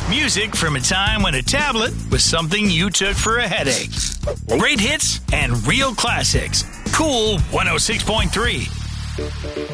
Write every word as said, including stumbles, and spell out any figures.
Music from a time when a tablet was something you took for a headache. Great hits and real classics. Cool one oh six point three.